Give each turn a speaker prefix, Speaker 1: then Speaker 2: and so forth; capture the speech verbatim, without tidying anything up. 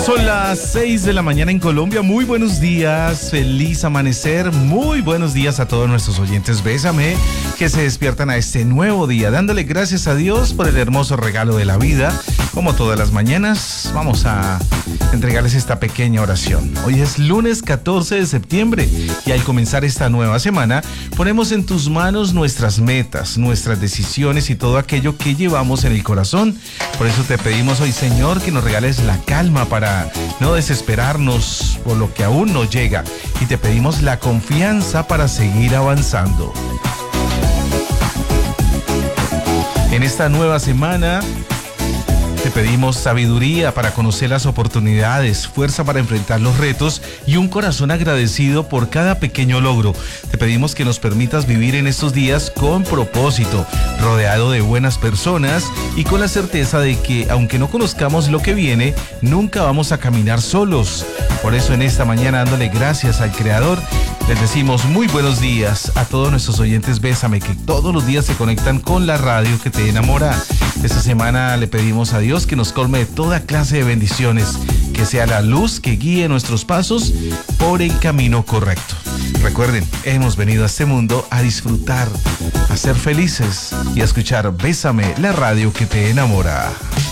Speaker 1: Son las seis de la mañana en Colombia. Muy buenos días, feliz amanecer. Muy buenos días a todos nuestros oyentes Bésame que se despiertan a este nuevo día, dándole gracias a Dios por el hermoso regalo de la vida. Como todas las mañanas, vamos a entregarles esta pequeña oración. Hoy es lunes catorce de septiembre y al comenzar esta nueva semana, ponemos en tus manos nuestras metas, nuestras decisiones y todo aquello que llevamos en el corazón. Por eso te pedimos hoy, Señor, que nos regales la calma para no desesperarnos por lo que aún no llega, y te pedimos la confianza para seguir avanzando. En esta nueva semana te pedimos sabiduría para conocer las oportunidades, fuerza para enfrentar los retos y un corazón agradecido por cada pequeño logro. Te pedimos que nos permitas vivir en estos días con propósito, rodeado de buenas personas y con la certeza de que, aunque no conozcamos lo que viene, nunca vamos a caminar solos. Por eso en esta mañana, dándole gracias al Creador, les decimos muy buenos días a todos nuestros oyentes Bésame, que todos los días se conectan con la radio que te enamora. Esta semana le pedimos a Dios que nos colme de toda clase de bendiciones, que sea la luz que guíe nuestros pasos por el camino correcto. Recuerden, hemos venido a este mundo a disfrutar, a ser felices y a escuchar Bésame, la radio que te enamora.